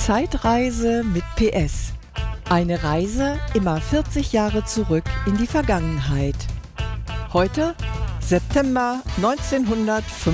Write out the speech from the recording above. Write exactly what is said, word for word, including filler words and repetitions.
Zeitreise mit P S. Eine Reise immer vierzig Jahre zurück in die Vergangenheit. Heute September neunzehnhundertfünfundfünfzig.